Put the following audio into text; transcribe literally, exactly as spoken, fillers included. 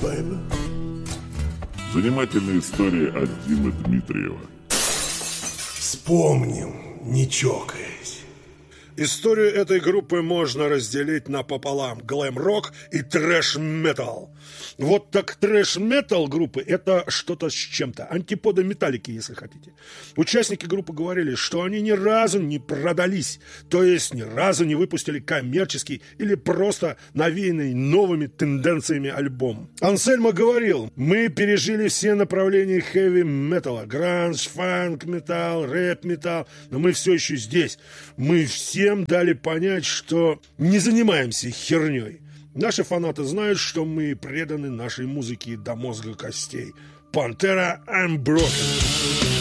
baby. Занимательная история от Димы Дмитриева. Вспомним, не чокаясь. Историю этой группы можно разделить напополам: глэм-рок и трэш-метал. Вот так трэш-метал группы – это что-то с чем-то, антиподы Металлики, если хотите. Участники группы говорили, что они ни разу не продались, то есть ни разу не выпустили коммерческий или просто навеянный новыми тенденциями альбом. Ансельмо говорил: мы пережили все направления хэви-металла, гранж, фанк, металл, рэп-металл, но мы все еще здесь. Мы все Всем дали понять, что не занимаемся херней. Наши фанаты знают, что мы преданы нашей музыке до мозга костей. Пантера Unbroken.